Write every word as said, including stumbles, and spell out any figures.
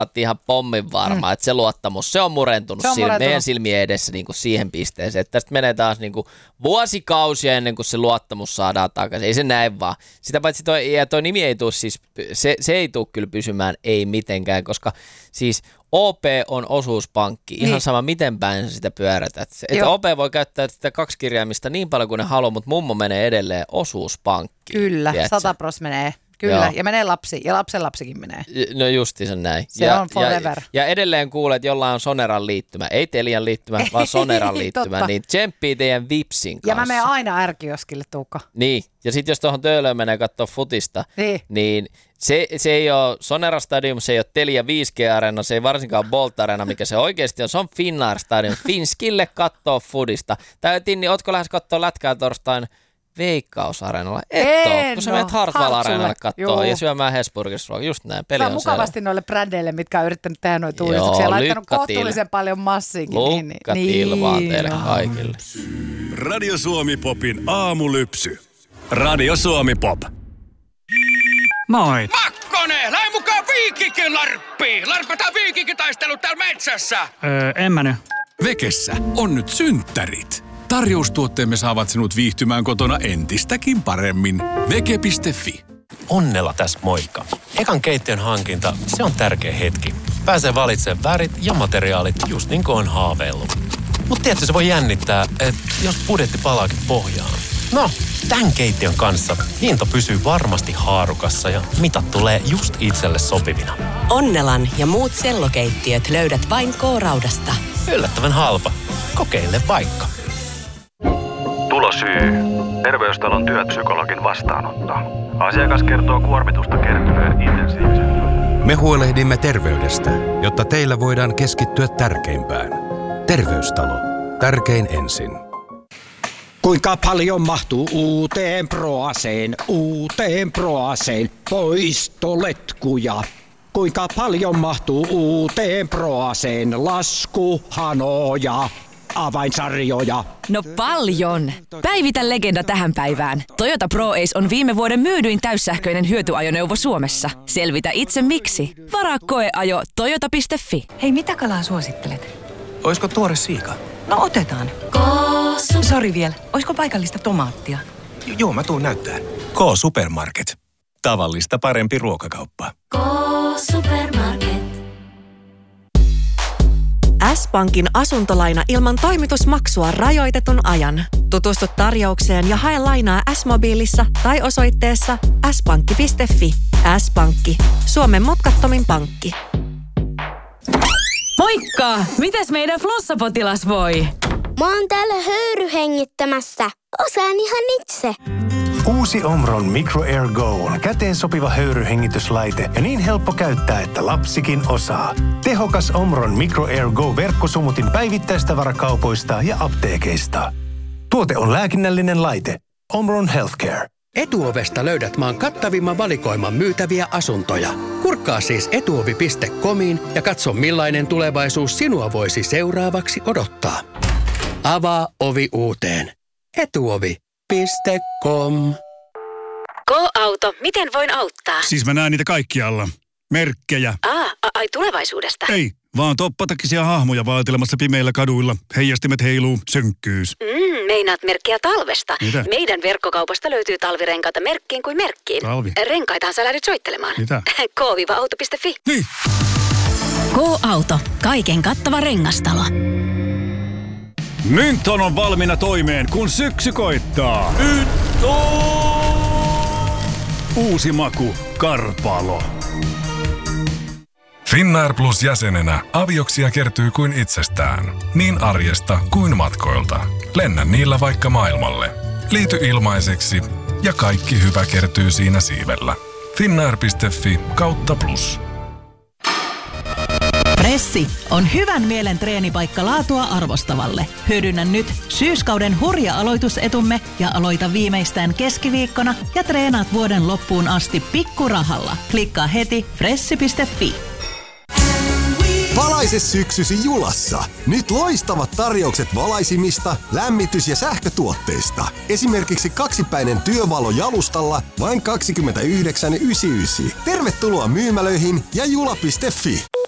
ihan pommin varma, mm. että se luottamus, se on murentunut, se on murentunut. meidän silmien edessä niin kuin siihen pisteeseen. Että tästä menee taas niin kuin vuosikausia ennen kuin se luottamus saadaan takaisin. Ei se näin vaan. Sitä paitsi toi, ja toi nimi ei tule siis, se, se ei tule kyllä pysymään, ei mitenkään, koska siis O P on osuuspankki, ihan niin. sama miten päin sä sitä pyörätät. Että O P voi käyttää sitä kaksi kirjaimista niin paljon kuin ne haluaa, mutta mummo menee edelleen osuuspankkiin. Kyllä, sata pros menee. Kyllä, joo. Ja menee lapsi, ja lapsen lapsikin menee. No justiinsa näin. Se ja, on forever. Ja, ja edelleen kuulet, että jollain on Soneran liittymä. Ei Telian liittymä, vaan Soneran liittymä. Niin tsemppii teidän Vipsin kanssa. Ja mä menen aina ärkioskille, Tuukka. Niin, ja sitten jos tuohon Töölöön menee katsoa futista, niin, niin se, se ei ole Sonera Stadium, se ei ole Telia viisi G-areena, se ei varsinkaan Bolt Arena, mikä se oikeasti on. Se on Finnair Stadium. Finskille kattoo futista. Tai Tinni, ootko lähes katsoa lätkää torstain Veikkaus-areenalla? Et oo, kun sä menet Hartwall-areenalle kattoo ja syömään Hesburgissa ruokaa. Just näin, peli on, on mukavasti siellä. Noille brändeille, mitkä on yrittänyt tehdä noita uudistuksia ja laittanut kohtuullisen paljon massiinkin. Lukkat niin, ilmaan niin, teille kaikille. Radio Suomi Popin aamulypsy. Radio Suomi Pop. Moi. Makkonen, lähde mukaan Viikikin larppiin. Larpataan Viikikin taistelu täällä metsässä. Öö, en mä nyt. Vekessä on nyt synttärit. Tarjoustuotteemme saavat sinut viihtymään kotona entistäkin paremmin. Veke piste fi. Onnella tässä moikka. Ekan keittiön hankinta, se on tärkeä hetki. Pääsee valitsemaan värit ja materiaalit just niin kuin on haaveillut. Mutta tiedätkö, se voi jännittää, että jos budjetti palaakin pohjaan. No, tämän keittiön kanssa hinta pysyy varmasti haarukassa ja mitat tulee just itselle sopivina. Onnelan ja muut sellokeittiöt löydät vain K-Raudasta. Yllättävän halpa. Kokeile vaikka. Tulosyy. Terveystalon työpsykologin vastaanotto. Asiakas kertoo kuormitusta kertyneen intensiivisen. Me huolehdimme terveydestä, jotta teillä voidaan keskittyä tärkeimpään. Terveystalo. Tärkein ensin. Kuinka paljon mahtuu uuteen Proaseen, uuteen Proaseen poistoletkuja? Kuinka paljon mahtuu uuteen Proaseen laskuhanoja, avainsarjoja? No paljon! Päivitä legenda tähän päivään. Toyota ProAce on viime vuoden myydyin täyssähköinen hyötyajoneuvo Suomessa. Selvitä itse miksi. Varaa koeajo toyota piste fi. Hei, mitä kalaa suosittelet? Oisko tuore siika? No otetaan. Sori vielä. Oisko paikallista tomaattia? J- joo, mä tuun näyttää. K-Supermarket. Tavallista parempi ruokakauppa. K-Supermarket. S-Pankin asuntolaina ilman toimitusmaksua rajoitetun ajan. Tutustu tarjoukseen ja hae lainaa S-mobiilissa tai osoitteessa s pankki piste fi. S-Pankki. Suomen mutkattomin pankki. Moikka! Mitäs meidän flossapotilas voi? Mä oon täällä höyryhengittämässä. Osaan ihan itse. Uusi Omron Micro Air Go on käteen sopiva höyryhengityslaite ja niin helppo käyttää, että lapsikin osaa. Tehokas Omron Micro Air Go -verkkosumutin päivittäistavarakaupoista ja apteekeista. Tuote on lääkinnällinen laite. Omron Healthcare. Etuovesta löydät maan kattavimman valikoiman myytäviä asuntoja. Kurkkaa siis etuovi piste comiin ja katso millainen tulevaisuus sinua voisi seuraavaksi odottaa. Avaa ovi uuteen. etuovi piste com. K-Auto, miten voin auttaa? Siis mä näen niitä kaikkialla. Merkkejä. Aa, ai tulevaisuudesta. Ei, vaan toppatakisia hahmoja vaeltelemassa pimeillä kaduilla. Heijastimet heiluu, sönkkyys. Mm, meinaat merkkejä talvesta. Mitä? Meidän verkkokaupasta löytyy talvirenkaita merkkiin kuin merkkiin. Talvi? Renkaitahan sä lähdet soittelemaan. Mitä? K auto piste fi. Niin. K-Auto, kaiken kattava rengastalo. Mynton on valmiina toimeen, kun syksy koittaa. Mynton! Uusi maku, Karpalo. Finnair Plus jäsenenä avioksia kertyy kuin itsestään. Niin arjesta kuin matkoilta. Lennä niillä vaikka maailmalle. Liity ilmaiseksi ja kaikki hyvä kertyy siinä siivellä. Finnair piste fi kautta plus. Pressi on hyvän mielen treenipaikka laatua arvostavalle. Hyödynnä nyt syyskauden hurja aloitusetumme ja aloita viimeistään keskiviikkona ja treenaat vuoden loppuun asti pikkurahalla. Klikkaa heti pressi piste fi. Valaise syksysi Julassa. Nyt loistavat tarjoukset valaisimista, lämmitys- ja sähkötuotteista. Esimerkiksi kaksipäinen työvalo jalustalla vain kaksikymmentäyhdeksän yhdeksänkymmentäyhdeksän. Tervetuloa myymälöihin ja jula piste fi.